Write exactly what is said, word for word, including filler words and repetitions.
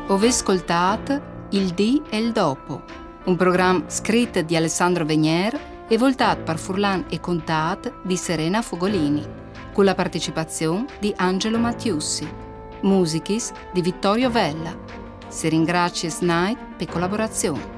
Ove ascoltate Il Dì e il Dopo, un programma scritto di Alessandro Venier e voltato per Furlan e contato di Serena Fogolini, con la partecipazione di Angelo Mattiussi, musichis di Vittorio Vella. Si ringrazia Snai per collaborazione.